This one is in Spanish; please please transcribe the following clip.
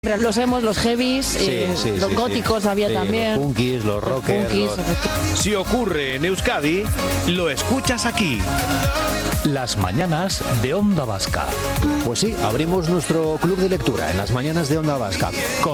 Los emos, los heavies, los góticos había también. Los punkis, los rockers. Si ocurre en Euskadi, lo escuchas aquí. Las mañanas de Onda Vasca. Pues sí, abrimos nuestro club de lectura en las mañanas de Onda Vasca.